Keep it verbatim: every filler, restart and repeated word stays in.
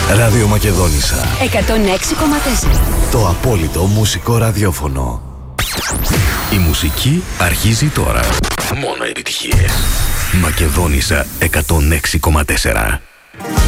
Ράδιο Μακεδόνισσα εκατόν έξι κόμμα τέσσερα. Το απόλυτο μουσικό ραδιόφωνο. Η μουσική αρχίζει τώρα. Μόνο επιτυχίες. Μακεδόνισσα εκατόν έξι κόμμα τέσσερα.